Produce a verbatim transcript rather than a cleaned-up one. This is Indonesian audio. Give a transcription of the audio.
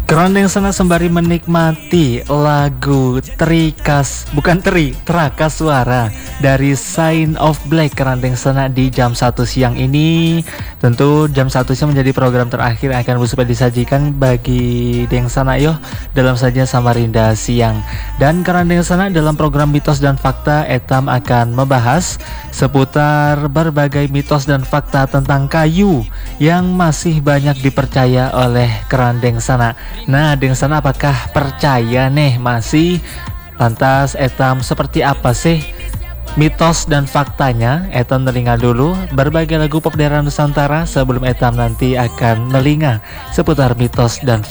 Kerondeng sana sembari menikmati lagu Terikas, bukan Teri, Terakas Suara dari Sign of Black Kerondeng sana di jam satu siang ini. Tentu jam satu siang menjadi program terakhir yang akan bisa disajikan bagi Deng sana yo dalam saja Samarinda siang. Dan Kerondeng sana dalam program Mitos dan Fakta Etam akan membahas seputar berbagai mitos dan fakta tentang kayu yang masih banyak dipercaya oleh Kerondeng sana. Nah, Deng sana apakah percaya nih masih? Lantas Etam seperti apa sih mitos dan faktanya? Etam nelinga dulu berbagai lagu pop daerah Nusantara sebelum Etam nanti akan nelinga seputar mitos dan